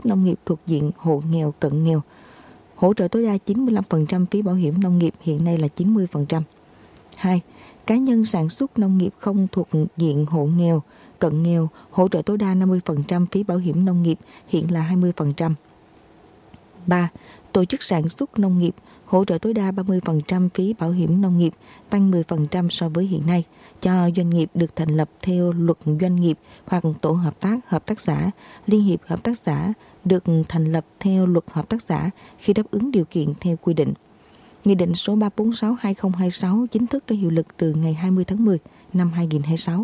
nông nghiệp thuộc diện hộ nghèo cận nghèo. Hỗ trợ tối đa 95% phí bảo hiểm nông nghiệp, hiện nay là 90%. 2. Cá nhân sản xuất nông nghiệp không thuộc diện hộ nghèo cận nghèo, hỗ trợ tối đa 50% phí bảo hiểm nông nghiệp, hiện là 20%. 3. Tổ chức sản xuất nông nghiệp, hỗ trợ tối đa 30% phí bảo hiểm nông nghiệp, tăng 10% so với hiện nay, cho doanh nghiệp được thành lập theo luật doanh nghiệp hoặc tổ hợp tác xã, liên hiệp hợp tác xã được thành lập theo luật hợp tác xã khi đáp ứng điều kiện theo quy định. Nghị định số 346/2026 chính thức có hiệu lực từ ngày 20 tháng 10 năm 2026.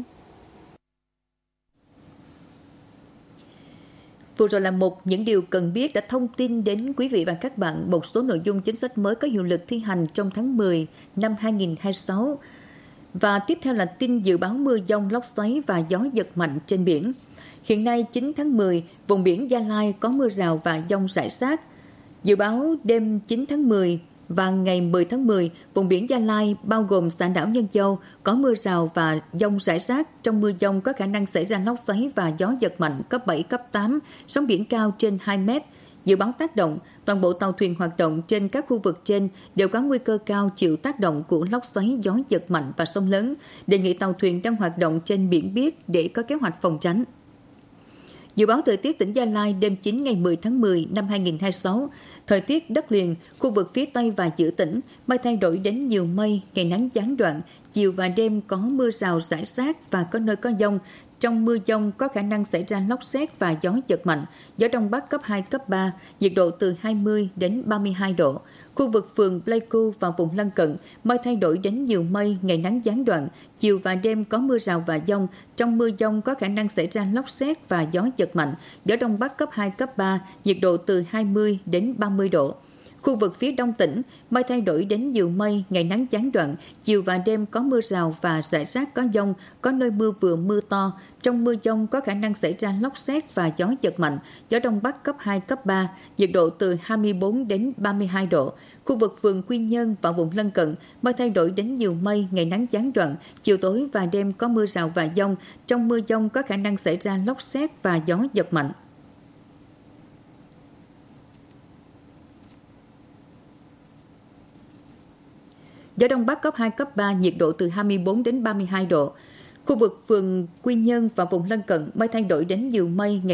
Vừa rồi là những điều cần biết đã thông tin đến quý vị và các bạn một số nội dung chính sách mới có hiệu lực thi hành trong tháng 10 năm 2026. Và tiếp theo là tin dự báo mưa dông, lốc xoáy và gió giật mạnh trên biển. Hiện nay 9 tháng 10, vùng biển Gia Lai có mưa rào và dông rải rác. Dự báo đêm 9 tháng 10 và ngày 10 tháng 10, vùng biển Gia Lai bao gồm xã đảo Nhân Châu có mưa rào và dông rải rác. Trong mưa dông có khả năng xảy ra lốc xoáy và gió giật mạnh cấp 7, cấp 8, sóng biển cao trên 2 mét. Dự báo tác động, toàn bộ tàu thuyền hoạt động trên các khu vực trên đều có nguy cơ cao chịu tác động của lốc xoáy, gió giật mạnh và sóng lớn. Đề nghị tàu thuyền đang hoạt động trên biển biết để có kế hoạch phòng tránh. Dự báo thời tiết tỉnh Gia Lai đêm 9 ngày 10 tháng 10 năm 2026, thời tiết đất liền, khu vực phía Tây và giữa tỉnh, mây thay đổi đến nhiều mây, ngày nắng gián đoạn, chiều và đêm có mưa rào rải rác và có nơi có dông. Trong mưa dông có khả năng xảy ra lốc sét và gió giật mạnh, gió Đông Bắc cấp 2, cấp 3, nhiệt độ từ 20 đến 32 độ. Khu vực phường Pleiku và vùng lân cận, mây thay đổi đến nhiều mây, ngày nắng gián đoạn, chiều và đêm có mưa rào và dông. Trong mưa dông có khả năng xảy ra lốc sét và gió giật mạnh, gió Đông Bắc cấp 2, cấp 3, nhiệt độ từ 20 đến 30 độ. Khu vực phía đông tỉnh, mây thay đổi đến nhiều mây, ngày nắng gián đoạn, chiều và đêm có mưa rào và rải rác có dông, có nơi mưa vừa mưa to. Trong mưa dông có khả năng xảy ra lốc sét và gió giật mạnh, gió Đông Bắc cấp 2, cấp 3, nhiệt độ từ 24 đến 32 độ. Khu vực phường Quy Nhơn và vùng lân cận, mây thay đổi đến nhiều mây, ngày nắng gián đoạn, chiều tối và đêm có mưa rào và dông. Trong mưa dông có khả năng xảy ra lốc sét và gió giật mạnh. Gió Đông Bắc cấp 2, cấp 3, nhiệt độ từ 24 đến 32 độ. Khu vực phường Quy Nhơn và vùng lân cận, mây thay đổi đến nhiều mây,